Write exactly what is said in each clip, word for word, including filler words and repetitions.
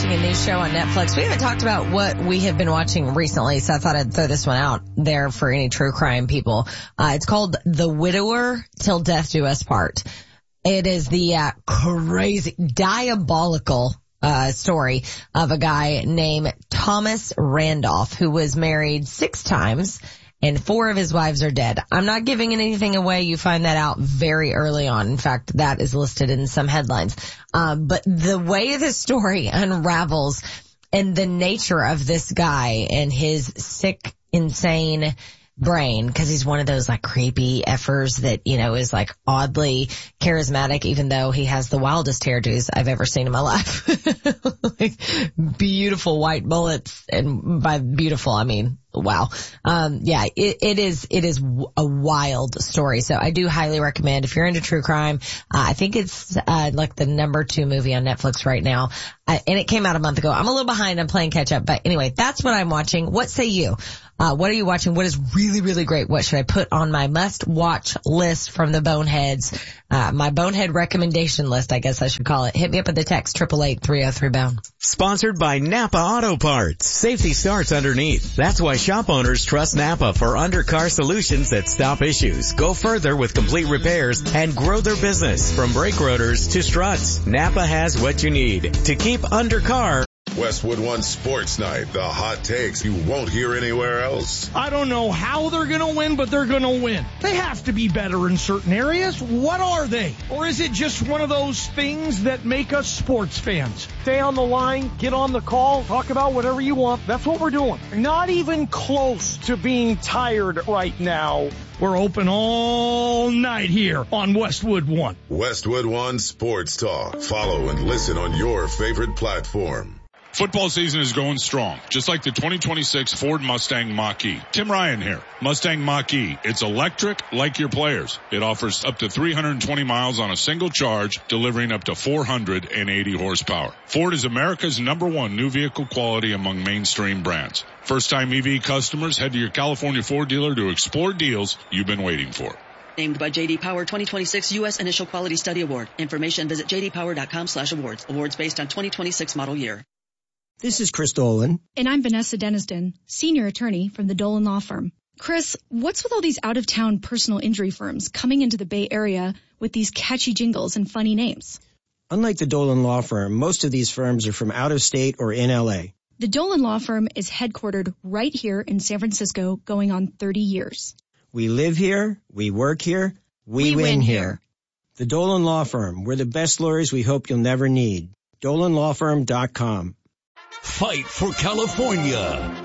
watching a new show on Netflix. We haven't talked about what we have been watching recently, so I thought I'd throw this one out there for any true crime people. Uh, it's called The Widower Till Death Do Us Part. It is the uh, crazy, diabolical uh story of a guy named Thomas Randolph, who was married six times. And four of his wives are dead. I'm not giving anything away. You find that out very early on. In fact, that is listed in some headlines. Uh, but the way the story unravels and the nature of this guy and his sick, insane brain, because he's one of those like creepy effers that, you know, is like oddly charismatic, even though he has the wildest hairdos I've ever seen in my life. Like beautiful white bullets, and by beautiful I mean wow. Um, yeah, it, it is, it is a wild story. So I do highly recommend if you're into true crime. Uh, I think it's, uh, like the number two movie on Netflix right now. Uh, and it came out a month ago. I'm a little behind. I'm playing catch up. But anyway, that's what I'm watching. What say you? Uh, what are you watching? What is really, really great? What should I put on my must watch list from the Boneheads? Uh, my Bonehead recommendation list, I guess I should call it. Hit me up at the text, triple eight three oh three bone. Sponsored by Napa Auto Parts. Safety starts underneath. That's why shop owners trust Napa for undercar solutions that stop issues, go further with complete repairs, and grow their business. From brake rotors to struts, Napa has what you need to keep undercar. Westwood One Sports Night, the hot takes you won't hear anywhere else. I don't know how they're going to win, but they're going to win. They have to be better in certain areas. What are they? Or is it just one of those things that make us sports fans? Stay on the line, get on the call, talk about whatever you want. That's what we're doing. Not even close to being tired right now. We're open all night here on Westwood One. Westwood One Sports Talk. Follow and listen on your favorite platform. Football season is going strong, just like the twenty twenty-six Ford Mustang Mach-E. Tim Ryan here. Mustang Mach-E. It's electric like your players. It offers up to three hundred twenty miles on a single charge, delivering up to four hundred eighty horsepower. Ford is America's number one new vehicle quality among mainstream brands. First-time E V customers, head to your California Ford dealer to explore deals you've been waiting for. Named by J D Power twenty twenty-six U S Initial Quality Study Award. Information visit j d power dot com slash awards. Awards based on twenty twenty-six model year. This is Chris Dolan. And I'm Vanessa Deniston, senior attorney from the Dolan Law Firm. Chris, what's with all these out-of-town personal injury firms coming into the Bay Area with these catchy jingles and funny names? Unlike the Dolan Law Firm, most of these firms are from out of state or in L A. The Dolan Law Firm is headquartered right here in San Francisco, going on thirty years. We live here, we work here, we, we win, win here. here. The Dolan Law Firm, we're the best lawyers we hope you'll never need. dolan law firm dot com. Fight for California.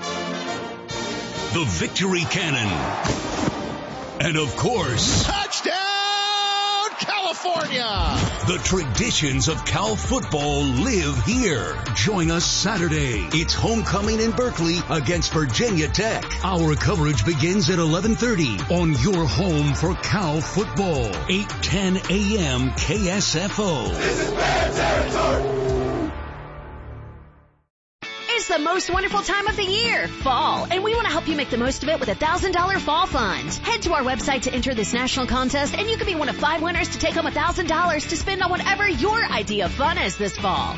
The Victory Cannon. And of course, touchdown California! The traditions of Cal football live here. Join us Saturday. It's homecoming in Berkeley against Virginia Tech. Our coverage begins at eleven thirty on your home for Cal football. eight ten a.m. K S F O. This is Bear territory. It's the most wonderful time of the year, fall, and we want to help you make the most of it with a one thousand dollars fall fund. Head to our website to enter this national contest, and you can be one of five winners to take home one thousand dollars to spend on whatever your idea of fun is this fall.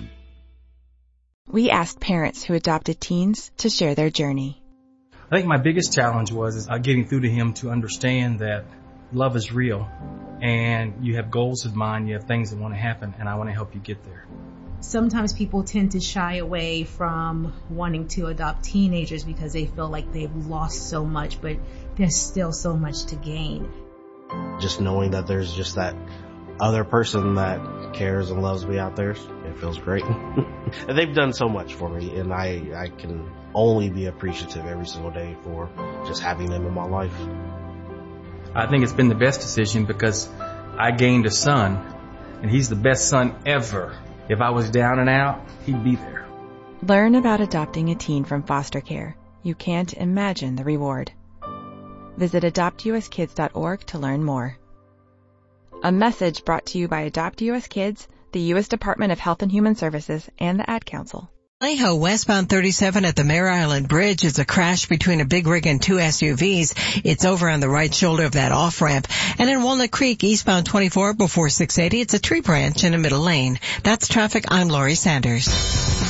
We asked parents who adopted teens to share their journey. I think my biggest challenge was is, uh, getting through to him to understand that love is real, and you have goals in mind, you have things that want to happen, and I want to help you get there. Sometimes people tend to shy away from wanting to adopt teenagers because they feel like they've lost so much, but there's still so much to gain. Just knowing that there's just that other person that cares and loves me out there, it feels great. And they've done so much for me, and I, I can only be appreciative every single day for just having them in my life. I think it's been the best decision because I gained a son, and he's the best son ever. If I was down and out, he'd be there. Learn about adopting a teen from foster care. You can't imagine the reward. Visit adopt u s kids dot org to learn more. A message brought to you by Adopt U S Kids, the U S Department of Health and Human Services, and the Ad Council. Vallejo westbound thirty-seven at the Mare Island Bridge is a crash between a big rig and two S U Vs. It's over on the right shoulder of that off-ramp. And in Walnut Creek, eastbound twenty-four before six eighty, it's a tree branch in a middle lane. That's traffic. I'm Laurie Sanders.